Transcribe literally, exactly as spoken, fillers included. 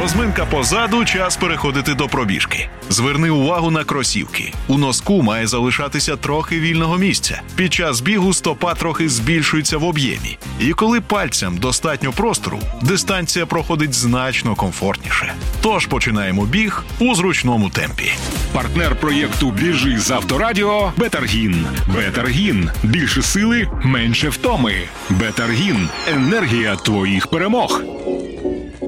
Розминка позаду, час переходити до пробіжки. Зверни увагу на кросівки. У носку має залишатися трохи вільного місця. Під час бігу стопа трохи збільшується в об'ємі. І коли пальцям достатньо простору, дистанція проходить значно комфортніше. Тож починаємо біг у зручному темпі. Партнер проєкту «Біжи з Авторадіо» – Бетаргін. Бетаргін. Більше сили, менше втоми. Бетаргін. Енергія твоїх перемог.